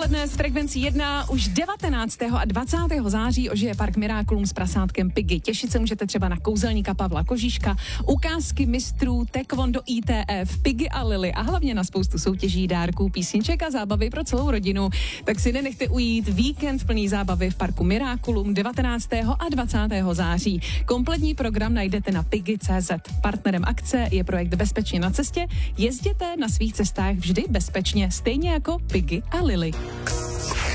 dopoledne s Frekvencí 1 už 19. a 20. září ožije park Miraculum s prasátkem Piggy. Těšit se můžete třeba na kouzelníka Pavla Kožíška, ukázky mistrů, taekwondo ITF, Piggy a Lily a hlavně na spoustu soutěží, dárků, písniček a zábavy pro celou rodinu. Tak si nenechte ujít víkend plný zábavy v parku Miraculum 19. a 20. září. Kompletní program najdete na piggy.cz. Partnerem akce je projekt Bezpečně na cestě. Jezděte na svých cestách vždy bezpečně, stejně jako Piggy a Lily.